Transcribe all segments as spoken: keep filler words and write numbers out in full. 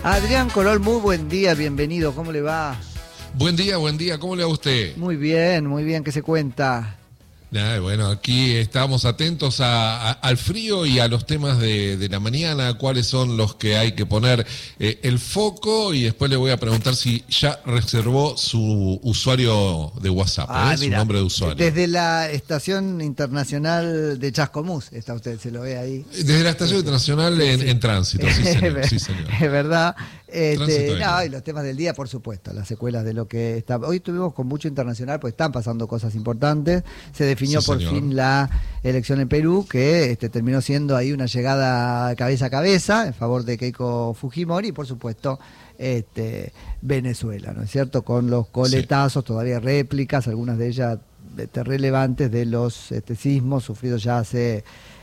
Adrián Corol, muy buen día, bienvenido, ¿cómo le va? Buen día, buen día, ¿cómo le va a usted? Muy bien, muy bien, ¿qué se cuenta? Ah, bueno, aquí estamos atentos a, a, al frío y a los temas de, de la mañana, cuáles son los que hay que poner eh, el foco, y después le voy a preguntar si ya reservó su usuario de WhatsApp, Ah, ¿eh? mira, Su nombre de usuario. Desde la Estación Internacional de Chascomús, está usted, se lo ve ahí. Desde la Estación Internacional en, Sí. en tránsito, sí señor, sí señor. Es verdad. Este, Tránsito no, aéreo. y los temas del día, por supuesto, las secuelas de lo que está. Hoy estuvimos con mucho internacional, pues están pasando cosas importantes. Se definió Sí, por señor. fin la elección en Perú, que este, terminó siendo ahí una llegada cabeza a cabeza en favor de Keiko Fujimori, y por supuesto este, Venezuela, ¿no es cierto? Con los coletazos, sí. Todavía réplicas, algunas de ellas este, relevantes de los este, sismos sufridos ya hace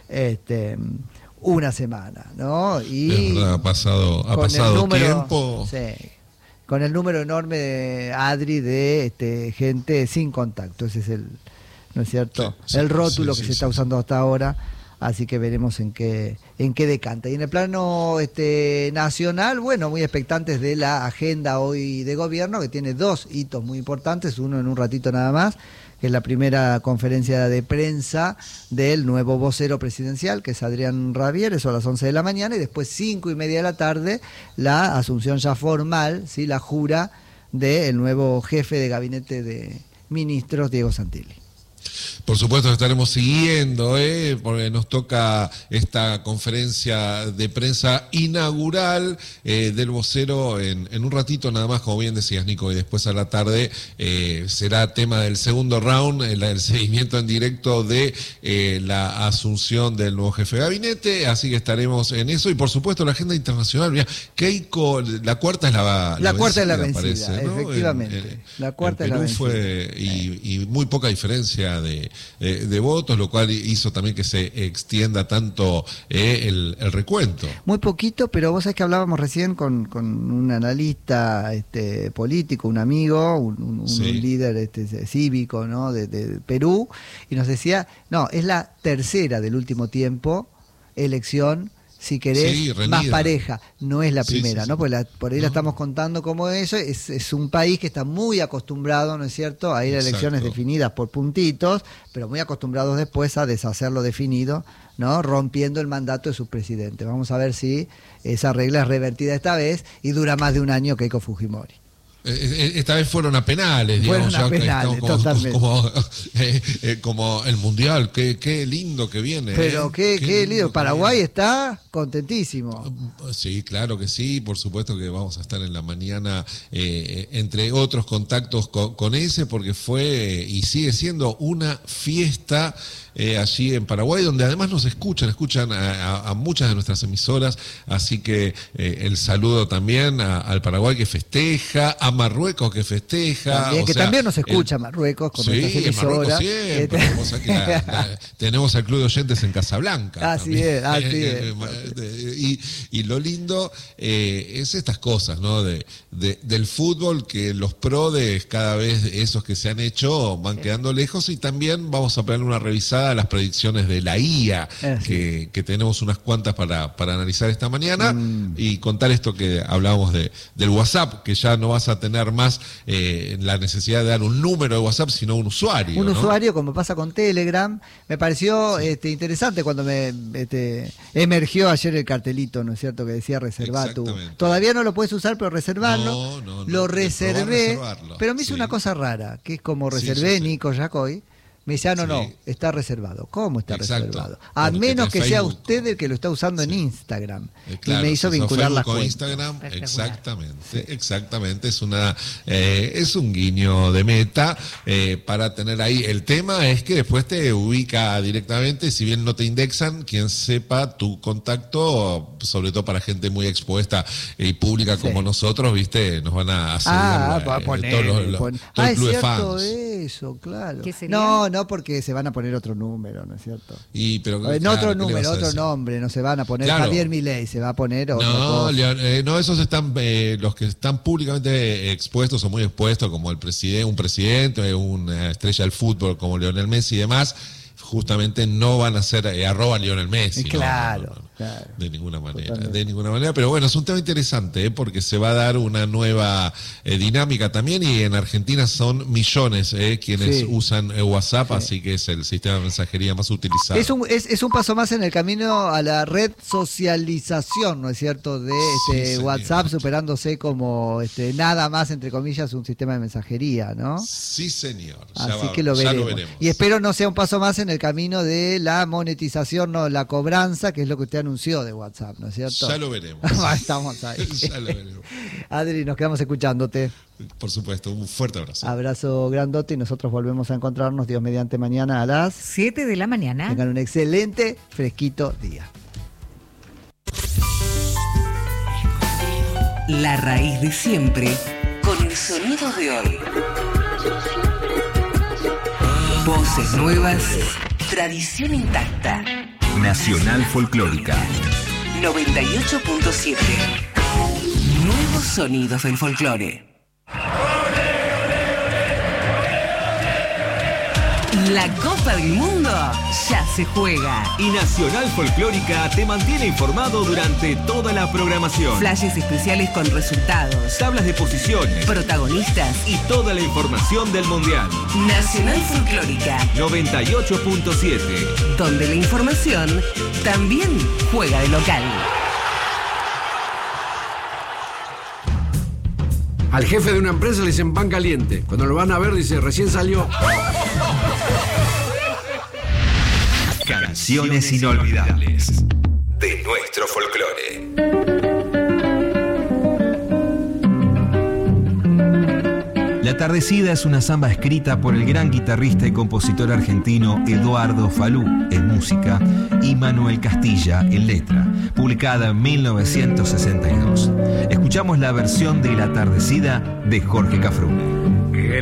este, una semana, ¿no? Y es verdad, ha pasado, ha pasado número, tiempo. Sí, con el número enorme de Adri de este, gente sin contacto, ese es el, ¿no es cierto? Sí, sí, el rótulo sí, que sí, se está sí, usando sí. hasta ahora, así que veremos en qué en qué decanta. Y en el plano este, nacional, bueno, muy expectantes de la agenda hoy de gobierno, que tiene dos hitos muy importantes, uno en un ratito nada más, que es la primera conferencia de prensa del nuevo vocero presidencial, que es Adrián Rabier, eso a las once de la mañana, y después cinco y media de la tarde, la asunción ya formal, ¿sí? La jura del nuevo jefe de gabinete de ministros, Diego Santilli. Por supuesto estaremos siguiendo, ¿eh? Porque nos toca esta conferencia de prensa inaugural eh, del vocero en, en un ratito nada más, como bien decías, Nico, y después a la tarde eh, será tema del segundo round, el, el seguimiento en directo de eh, la asunción del nuevo jefe de gabinete, así que estaremos en eso, y por supuesto la agenda internacional. Mirá, Keiko, la cuarta es la, la, la cuarta es la vencida, vencida, parece, ¿no? efectivamente. En, en, la cuarta en Perú es la fue y, y muy poca diferencia de, de, de votos, lo cual hizo también que se extienda tanto eh, el, el recuento. Muy poquito, pero vos sabés que hablábamos recién con, con un analista este, político, un amigo, un, un, Sí. un líder este, cívico, ¿no? de, de Perú, y nos decía, no, es la tercera del último tiempo elección, si querés, Sí, más pareja, no es la Sí, primera, sí, sí. ¿no? Pues la, por ahí No. la estamos contando como eso, es, es un país que está muy acostumbrado, ¿no es cierto?, a ir a elecciones Exacto. definidas por puntitos, pero muy acostumbrados después a deshacer lo definido, ¿no? Rompiendo el mandato de su presidente. Vamos a ver si esa regla es revertida esta vez y dura más de un año Keiko Fujimori. Esta vez fueron a penales, Fueron digamos, a ya penales, como, totalmente. como, eh, eh, como el mundial, qué, qué lindo que viene. Pero eh. qué, qué, qué lío, que Paraguay viene. está contentísimo. Sí, claro que sí, por supuesto que vamos a estar en la mañana, eh, entre otros contactos con, con ese, porque fue y sigue siendo una fiesta eh, allí en Paraguay, donde además nos escuchan, escuchan a, a, a muchas de nuestras emisoras, así que eh, el saludo también a, al Paraguay que festeja, a Marruecos que festeja. También, o que sea, también nos escucha el, Marruecos con sí, nuestras en Marruecos emisoras. siempre. Este- Tenemos, aquí la- la- tenemos al Club de Oyentes en Casablanca. Así también. es, así Eh, es. eh, y, y lo lindo eh, es estas cosas, ¿no? De, de- del fútbol, que los prodes, cada vez esos que se han hecho, van quedando lejos, y también vamos a pegarle una revisada a las predicciones de la I A, Eh, sí. que, que tenemos unas cuantas para, para analizar esta mañana, Mm. y contar esto que hablábamos de, del WhatsApp, que ya no vas a tener más eh, la necesidad de dar un número de WhatsApp, sino un usuario. Un ¿no? usuario, como pasa con Telegram, me pareció este, interesante cuando me este, emergió ayer el cartelito, ¿no es cierto?, que decía reservar tu. Exactamente. Todavía no lo puedes usar, pero reservarlo. No, no, no, lo de reservé, probar reservarlo, pero me hizo sí. una cosa rara, que es como Sí, reservé sí, sí. Nico Yacoy. Me dice, ah, no, Sí. no, está reservado. ¿Cómo está Exacto. reservado? A Porque menos de que sea Facebook. usted el que lo está usando en Sí. Instagram. Eh, claro, y me hizo si sos vincular la Facebook o cuenta. Instagram, Espectacular. exactamente, exactamente, es una eh, es un guiño de meta eh, para tener ahí. El tema es que después te ubica directamente, si bien no te indexan, quien sepa tu contacto, sobre todo para gente muy expuesta y pública Sí. como nosotros, viste, nos van a hacer Ah, eh, va a eh, poner, todos los- los- pon- todo ah, el es club de cierto fans. eso, claro. ¿Qué sería? No, no, porque se van a poner otro número, ¿no es cierto? Y, pero, En claro, otro ¿qué le número, vas a otro decir? nombre, no se van a poner Claro. Javier Milei, se va a poner otra No, cosa. Leon- eh, no, esos están, eh, los que están públicamente expuestos o muy expuestos, como el presidente, un presidente, una estrella del fútbol como Lionel Messi y demás, justamente no van a ser eh, arroba Lionel Messi. ¿no? Claro. No, no, no. Claro. De ninguna manera, Totalmente. de ninguna manera. Pero bueno, es un tema interesante, ¿eh? Porque se va a dar una nueva eh, dinámica también, y en Argentina son millones eh, quienes Sí. usan eh, WhatsApp, Sí. así que es el sistema de mensajería más utilizado. Es un, es, es un paso más en el camino a la red socialización, ¿no es cierto?, de este, Sí, señor. WhatsApp, superándose como este, nada más, entre comillas, un sistema de mensajería, ¿no? Sí, señor. Ya Así va- que lo ya veremos. lo veremos. Y espero no sea un paso más en el camino de la monetización, no, la cobranza, que es lo que usted anunció de WhatsApp, ¿no es cierto? Ya lo veremos. Estamos ahí. Ya lo veremos. Adri, nos quedamos escuchándote. Por supuesto, un fuerte abrazo. Abrazo grandote y nosotros volvemos a encontrarnos, Dios mediante, mañana a las... siete de la mañana. Tengan un excelente, fresquito día. La raíz de siempre, con el sonido de hoy. Voces nuevas, tradición intacta. Nacional Folclórica. noventa y ocho punto siete. Nuevos sonidos del folclore. La Copa del Mundo ya se juega. Y Nacional Folclórica te mantiene informado durante toda la programación. Flashes especiales con resultados, Tablas de posiciones protagonistas. y toda la información del Mundial. Nacional Folclórica, noventa y ocho punto siete. donde la información también juega de local. Al jefe de una empresa le dicen pan caliente. Cuando lo van a ver dice recién salió. Canciones inolvidables de nuestro folclore. La Tardecida es una samba escrita por el gran guitarrista y compositor argentino Eduardo Falú en música y Manuel Castilla en letra, publicada en mil novecientos sesenta y dos. Escuchamos la versión de La Tardecida de Jorge Cafrune.